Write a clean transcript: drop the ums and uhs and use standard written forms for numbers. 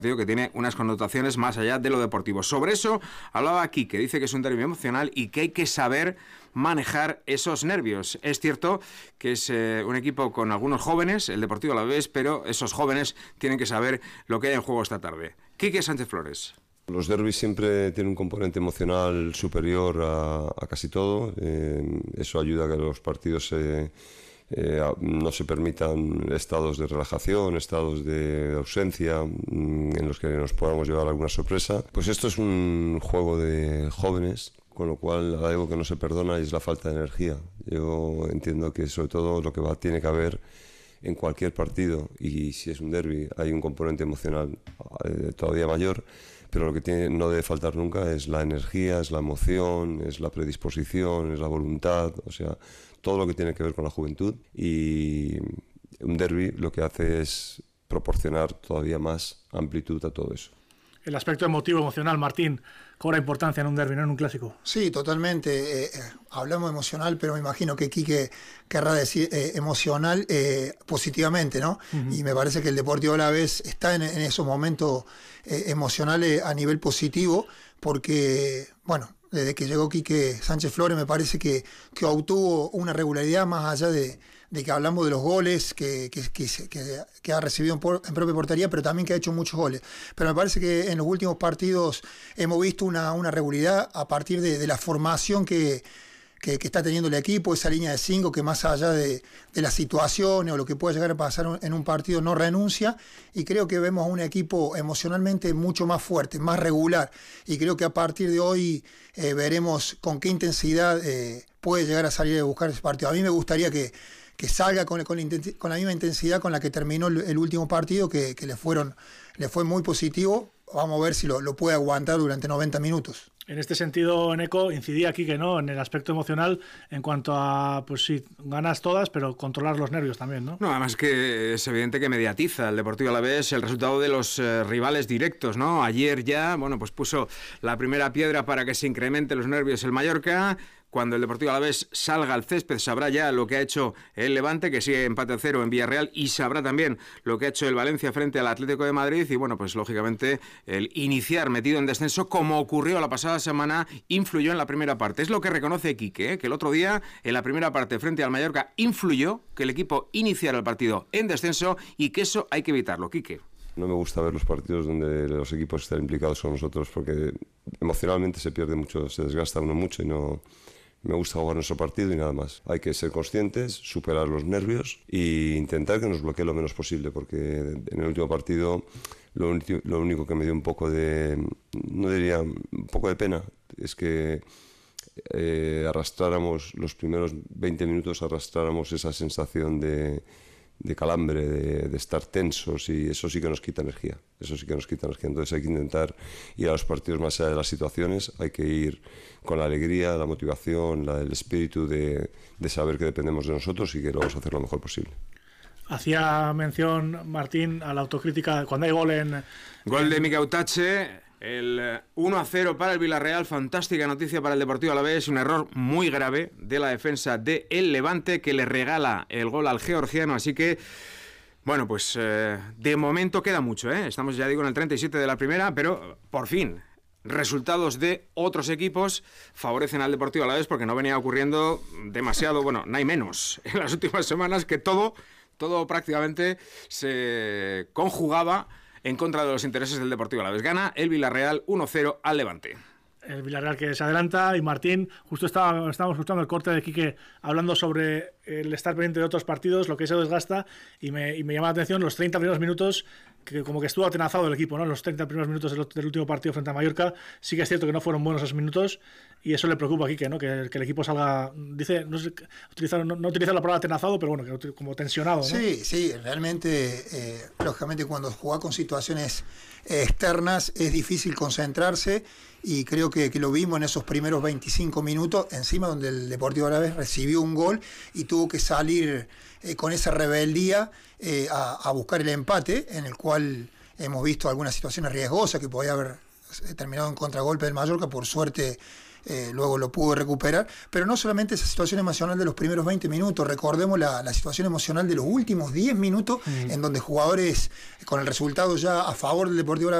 Digo que tiene unas connotaciones más allá de lo deportivo. Sobre eso hablaba aquí, que dice que es un derbi emocional y que hay que saber manejar esos nervios. Es cierto que es un equipo con algunos jóvenes, el Deportivo Alavés, pero esos jóvenes tienen que saber lo que hay en juego esta tarde. Quique Sánchez Flores. Los derbis siempre tienen un componente emocional superior a casi todo. Eso ayuda a que los partidos no se permitan estados de relajación, estados de ausencia, en los que nos podamos llevar alguna sorpresa. Pues esto es un juego de jóvenes, con lo cual algo que no se perdona es la falta de energía. Yo entiendo que sobre todo lo que tiene que haber en cualquier partido, y si es un derbi hay un componente emocional todavía mayor, pero lo que no debe faltar nunca es la energía, es la emoción, es la predisposición, es la voluntad, o sea, todo lo que tiene que ver con la juventud. Y un derbi lo que hace es proporcionar todavía más amplitud a todo eso. El aspecto emocional, Martín, cobra importancia en un derbi, no en un clásico. Sí, totalmente. Hablamos emocional, pero me imagino que Quique querrá decir emocional positivamente, ¿no? Uh-huh. Y me parece que el Deportivo Alavés está en esos momentos emocionales a nivel positivo, porque, bueno, desde que llegó Quique Sánchez Flores me parece que obtuvo una regularidad más allá de que hablamos de los goles que ha recibido en propia portería, pero también que ha hecho muchos goles. Pero me parece que en los últimos partidos hemos visto una regularidad a partir de la formación que está teniendo el equipo, esa línea de 5 que más allá de las situaciones o lo que pueda llegar a pasar en un partido no renuncia, y creo que vemos a un equipo emocionalmente mucho más fuerte, más regular, y creo que a partir de hoy veremos con qué intensidad puede llegar a salir a buscar ese partido. A mí me gustaría que salga con la misma intensidad con la que terminó el último partido, que le fue muy positivo. Vamos a ver si lo puede aguantar durante 90 minutos. En este sentido, Neco, incidía aquí que no, en el aspecto emocional, en cuanto a, pues sí, ganas todas, pero controlar los nervios también, ¿no? No, además que es evidente que mediatiza el Deportivo Alavés el resultado de los rivales directos, ¿no? Ayer ya, bueno, pues puso la primera piedra para que se incrementen los nervios el Mallorca. Cuando el Deportivo Alavés salga al césped sabrá ya lo que ha hecho el Levante, que sigue empate a 0 en Villarreal, y sabrá también lo que ha hecho el Valencia frente al Atlético de Madrid. Y bueno, pues lógicamente el iniciar metido en descenso, como ocurrió la pasada semana, influyó en la primera parte. Es lo que reconoce Quique, que el otro día en la primera parte frente al Mallorca influyó que el equipo iniciara el partido en descenso, y que eso hay que evitarlo. Quique. No me gusta ver los partidos donde los equipos están implicados con nosotros, porque emocionalmente se pierde mucho, se desgasta uno mucho, y no me gusta jugar nuestro partido y nada más. Hay que ser conscientes, superar los nervios e intentar que nos bloquee lo menos posible, porque en el último partido lo único que me dio un poco de, no diría un poco de pena, es que arrastráramos los primeros 20 minutos, arrastráramos esa sensación de calambre, de estar tensos, y eso sí que nos quita energía. Entonces hay que intentar ir a los partidos más allá de las situaciones, hay que ir con la alegría, la motivación, el espíritu de saber que dependemos de nosotros y que lo vamos a hacer lo mejor posible. Hacía mención, Martín, a la autocrítica cuando hay gol Gol de Mika Utache. El 1-0 para el Villarreal, fantástica noticia para el Deportivo Alavés, un error muy grave de la defensa de el Levante, que le regala el gol al georgiano, así que, bueno, pues de momento queda mucho, estamos ya digo en el 37 de la primera, pero por fin resultados de otros equipos favorecen al Deportivo Alavés, porque no venía ocurriendo demasiado, bueno, no hay menos, en las últimas semanas, que todo prácticamente se conjugaba en contra de los intereses del Deportivo Alavés. Gana el Villarreal 1-0 al Levante. El Villarreal que se adelanta, y Martín, justo estábamos escuchando el corte de Quique hablando sobre el estar pendiente de otros partidos, lo que se desgasta, y me llama la atención los 30 primeros minutos, que como que estuvo atenazado el equipo, ¿no? Los 30 primeros minutos del último partido frente a Mallorca, sí que es cierto que no fueron buenos esos minutos, y eso le preocupa a Quique, ¿no? Que el equipo salga, dice, no utiliza la palabra atenazado, pero bueno, que como tensionado, ¿no? Sí, realmente, lógicamente cuando juega con situaciones externas es difícil concentrarse, y creo que lo vimos en esos primeros 25 minutos, encima donde el Deportivo Alavés recibió un gol y tuvo que salir con esa rebeldía a buscar el empate, en el cual hemos visto algunas situaciones riesgosas que podía haber terminado en contragolpe del Mallorca. Por suerte luego lo pudo recuperar, pero no solamente esa situación emocional de los primeros 20 minutos, recordemos la situación emocional de los últimos 10 minutos, en donde jugadores con el resultado ya a favor del Deportivo